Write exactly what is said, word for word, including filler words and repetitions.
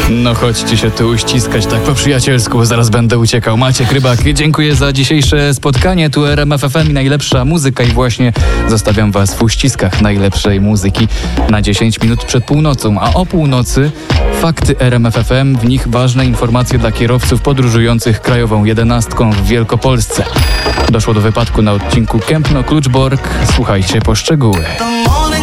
No chodźcie się tu uściskać tak po przyjacielsku, bo zaraz będę uciekał. Maciek Rybak, dziękuję za dzisiejsze spotkanie. Tu R M F F M i najlepsza muzyka i właśnie zostawiam was w uściskach najlepszej muzyki na dziesięć minut przed północą. A o północy fakty R M F F M, w nich ważne informacje dla kierowców podróżujących krajową jedenastką w Wielkopolsce. Doszło do wypadku na odcinku Kępno-Kluczbork. Słuchajcie po szczegóły.